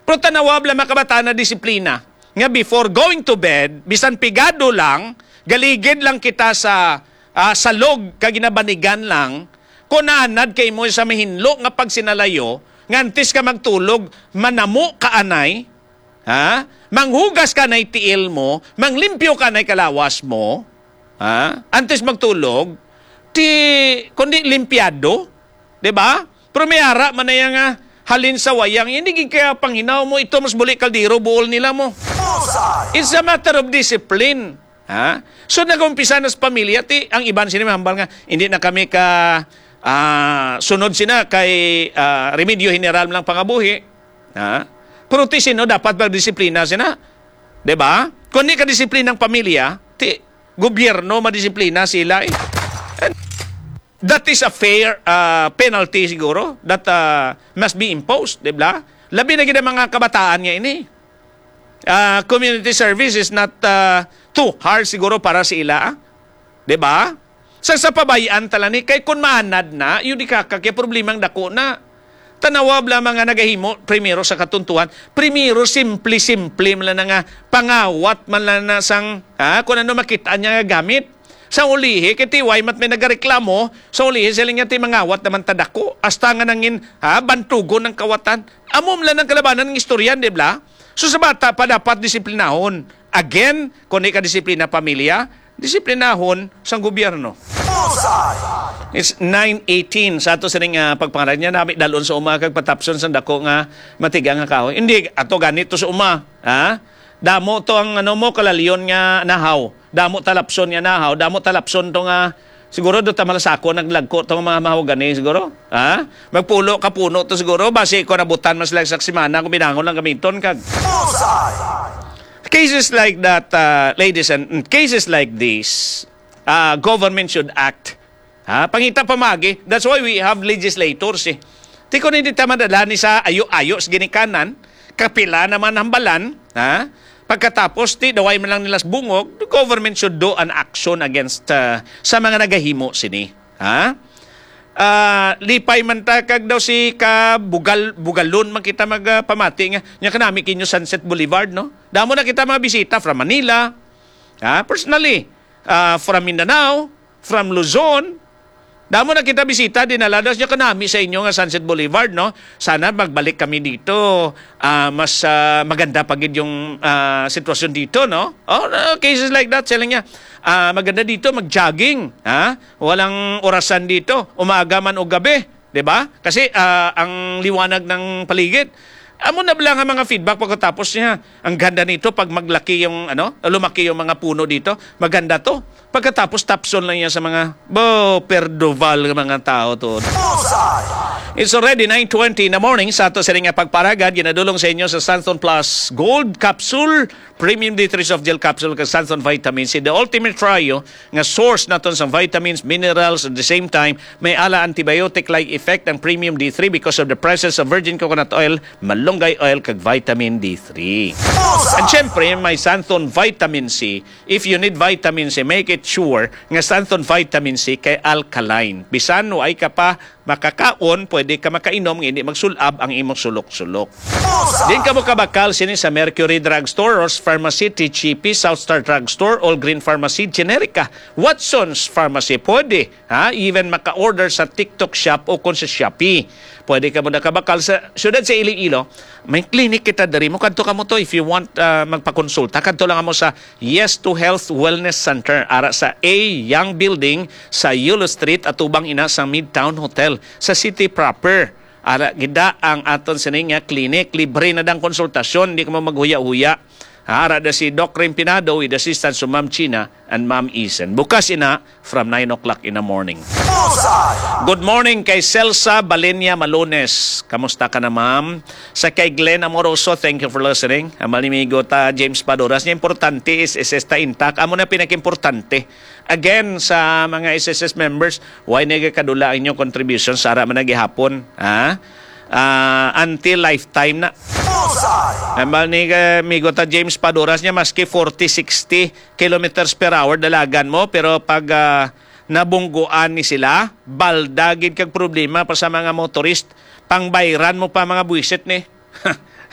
Pero tanawab lang makabataan na disiplina. Nga before going to bed, bisan pigado lang, galigid lang kita sa salog kaginabanigan lang, kunanad kay mo sa mahinlo nga pag sinalayo, ngantis ka magtulog, manamo ka anay, ha? Manghugas ka nay tiil mo, manglimpyo ka nay kalawas mo, ha? Antes magtulog, kundi limpyado, di ba? Pero may ara man na yung halin sa wayang, hindi kaya panghinaw mo, ito mas buli kaldiro, buol nila mo. It's a matter of discipline. Ha? So nag-umpisa na sa pamilya, ang iban sinimahambal nga, hindi na kami sunod sina kay remedyo general lang pangabuhi. Ha? Pero sino dapat magdisiplina sina? Diba? Kung hindi ka disiplina ng pamilya, gobyerno madisiplina sila eh. That is a fair penalty siguro that must be imposed, di ba? Labi na gina mga kabataan nga ini. Community service is not too hard siguro para sa ila, di ba? Sa pabayaan talani kay kun maanad na, yun di kakakya problemang dako na. Tanawab lang mga nagahimo primero sa katuntuhan. Primero simple man lang nga pangawat man lang na sang kung ano makita niya nga gamit. Sa ulihi, kitiway mat may nagareklamo, sa ulihi sila nga ti mangawat naman tadako. Hasta nga nangin, bantugo ng kawatan. Amom lang ng kalabanan ng istoryan, di ba? So sa bata pa dapat disiplinahon. Again, kung di ka disiplina pamilya, disiplinahon sa gobyerno. It's 9:18 sa ato sa ring pagpangalan niya namin dalon sa uma kag patapson sa dako nga matigang nga kahoy. Hindi ato ganito sa uma, ha? Damo to ang kalaliyon nga nahaw. Damo talapson nga nahaw, damo talapson to nga siguro do ta malasako naglagko to mga mahogani siguro. Ha? Magpulo ka puno to siguro base ko nabutan mas lang sa semana kung binangon lang gamiton kag. Cases like that, ladies, and cases like this, government should act. Pangita pamagi. That's why we have legislators eh. Di ko hindi tamadala ni sa ayo-ayo sa ginikanan, kapila naman hambalan, pagkatapos, daway man lang nilas bungog, the government should do an action against sa mga nagahimo sini. Lipay man ta kag daw si bugalon man kita magpamati nga nya kanami kinyo Sunset Boulevard, no? Damo na kita mga bisita from Manila, personally, from Mindanao, from Luzon. Damo na kita bisita, dinaladas niya kanami sa inyo nga Sunset Boulevard, no? Sana magbalik kami dito. Mas maganda pagid yung sitwasyon dito, no? Cases like that, sila niya. Maganda dito, mag-jogging. Walang orasan dito. Umaga man o gabi. Diba? Kasi ang liwanag ng paligid. Amo na lang ang mga feedback pagkatapos niya. Ang ganda nito pag maglaki yung lumaki yung mga puno dito. Maganda to. Pagkatapos tapson lang niya sa mga perdoval ng mga tao to. It's already 9:20 in the morning sa ato sa ring pagparagad. Ginadulong sa inyo sa Santon Plus Gold Capsule, Premium D3 Soft Gel Capsule kag Santon Vitamin C. The ultimate trio nga source naton sa vitamins, minerals at the same time may ala antibiotic-like effect ang Premium D3 because of the presence of virgin coconut oil, malunggay oil kag vitamin D3. And syempre, may Santon Vitamin C. If you need vitamin C, make it sure nga Santon Vitamin C kay alkaline. Bisan ay ka pa makakaon, pwede ka makainom, hindi magsulab ang imong sulok-sulok. Din ka mo kabakal sini sa Mercury Drugstore, Ross Pharmacy, TCP, South Star Drugstore, All Green Pharmacy, Generica, Watson's Pharmacy, pwede. Even maka-order sa TikTok Shop o kung sa Shopee. Pwede ka mo na kabakal sa syudad sa Iloilo. May clinic kita dari mo. Kadto ka mo to if you want magpakonsulta. Kadto lang mo sa Yes to Health Wellness Center. Ara sa A Young Building sa Yulo Street at ubang ina sa Midtown Hotel sa city proper. Ara gida ang aton sining nga clinic. Libre na dang konsultasyon. Hindi ka mo maghuya-huya. Ara da si Doc Rimpinado with assistance to Ma'am China and Ma'am Isen. Bukas ina from 9 o'clock in the morning. Good morning kay Celsa Balenia Malones. Kamusta ka na, ma'am? Sa kay Glenn Amoroso, thank you for listening. Malimigo ta James Padoras. Niya importante is SSS ta intact. Amo na pinakimportante. Again, sa mga SSS members, why nagkadula ang inyong contribution sa ara man nagihapon? Until lifetime na. Amal ni amigo ta James Padoras niya maski 40-60 kilometers per hour dalagan mo pero pag nabungguan ni sila baldagid kag problema pa sa mga motorist pangbayran mo pa mga buwisit ni